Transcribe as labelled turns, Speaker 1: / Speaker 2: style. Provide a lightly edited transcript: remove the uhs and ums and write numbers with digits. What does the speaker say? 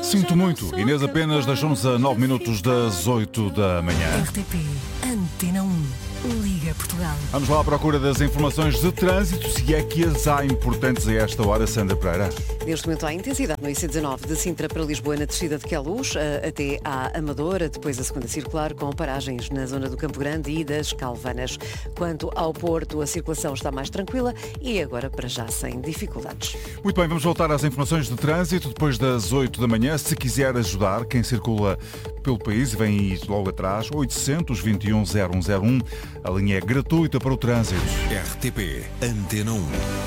Speaker 1: Sinto muito. Inês apenas deixou-nos a 9 minutos das 8 da manhã.
Speaker 2: RTP Antena 1. Liga Portugal.
Speaker 1: Vamos lá à procura das informações de trânsito, se é que as há importantes a esta hora, Sandra Pereira.
Speaker 3: Neste momento há intensidade no IC19 de Sintra para Lisboa, na descida de Queluz, até à Amadora, depois a segunda circular com paragens na zona do Campo Grande e das Calvanas. Quanto ao Porto, a circulação está mais tranquila e agora para já sem dificuldades.
Speaker 1: Muito bem, vamos voltar às informações de trânsito depois das 8 da manhã. Se quiser ajudar quem circula pelo país, vem aí logo atrás, 821 0101. A linha é gratuita para o trânsito.
Speaker 4: RTP Antena 1.